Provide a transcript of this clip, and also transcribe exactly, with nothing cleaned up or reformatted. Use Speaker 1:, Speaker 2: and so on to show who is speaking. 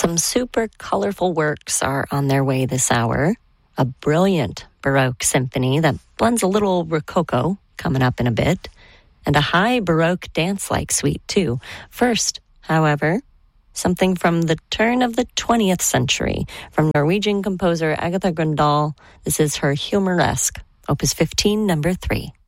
Speaker 1: Some super colorful works are on their way this hour. A brilliant Baroque symphony that blends a little Rococo coming up in a bit, and a high Baroque dance-like suite too. First, however, something from the turn of the twentieth century from Norwegian composer Agatha Grøndahl. This is her Humoresque, Opus fifteen, number three.